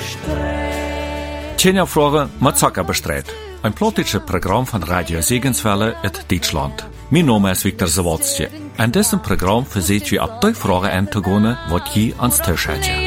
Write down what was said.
Tjenja Fragen mit Zucker bestreit. Ein politisches Programm von Radio Segenswelle in Deutschland. Mein Name ist Viktor Zawolsky. In diesem Programm versucht wir ab die Fragen einzugehen, die je ans Tisch hat.